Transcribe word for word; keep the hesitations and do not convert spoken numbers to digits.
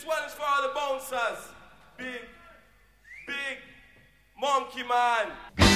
one is for all the bouncers. Big, big monkey man.